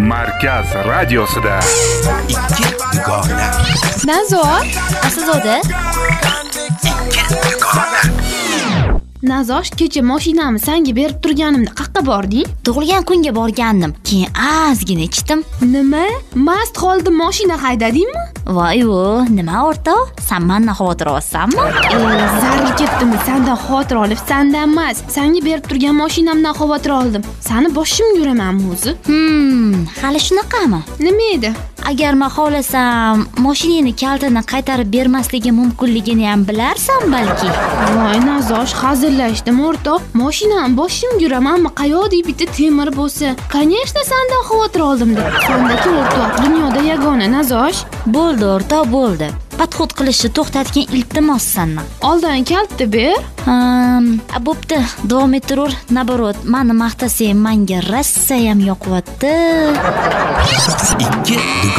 Markaz radiosida ikki dugona. Nazor, Aslzoda, Nazosh, kecha mashinamni senga berib turganimda qayerga bording? tug'ilgan kunga borgandim. Keyin ozgina ichdim. Nima? Mast holda mashina haydadingmi? Voy-o, nima o'rtoq? Sen mendan xavotir olsanmi? Zaril ketdimi? Sendan xavotir olib, sendan emas. Senga berib turgan mashinamdan xavotir oldim. Seni boshim yuramanmi o'zi? Hali shunaqami? Nima edi? Agar men xohlasam, mashinani kaltini qaytarib bermasligi mumkinligini ham bilarsan balki. Voy Nazosh, hazillashdim o'rtoq. Mashinam boshim yuramanmi? Qayoqdek bitta temir bo'lsa, конечно, sendan xavotir oldim deb. Sendagi o'rtoq dunyoda yagona Nazosh. Bo'ldi o'rtoq, bo'ldi. Padxod qilishni to'xtatgan iltimos sendan. Oldan kaltni ber. Bo'pti, davom ettir. Naborot, meni maqtasang menga rossa ham yoqyapti.